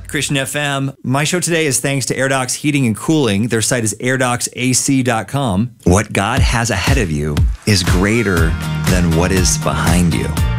Christian FM. My show today is thanks to AirDocs Heating and Cooling. Their site is airdocsac.com. What God has ahead of you is greater than what is behind you.